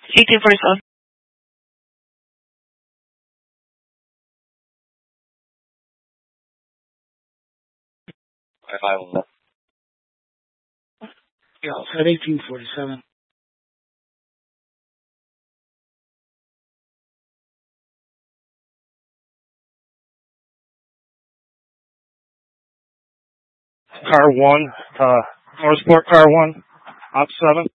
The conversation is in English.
1847. Yeah, I said 1847. Car 1, Northport Car 1, Op 7.